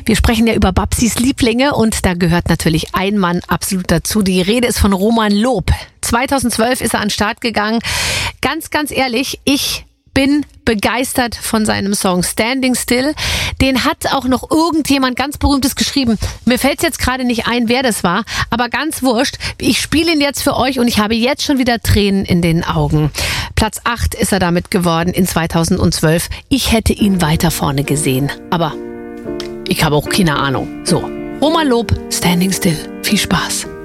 Wir sprechen ja über Babsis Lieblinge und da gehört natürlich ein Mann absolut dazu. Die Rede ist von Roman Loob. 2012 ist er an den Start gegangen. Ganz ehrlich, ich bin begeistert von seinem Song Standing Still. Den hat auch noch irgendjemand ganz Berühmtes geschrieben. Mir fällt es jetzt gerade nicht ein, wer das war, aber ganz wurscht. Ich spiele ihn jetzt für euch und ich habe jetzt schon wieder Tränen in den Augen. Platz 8 ist er damit geworden in 2012. Ich hätte ihn weiter vorne gesehen, aber ich habe auch keine Ahnung. So, Roman Loob, Standing Still. Viel Spaß.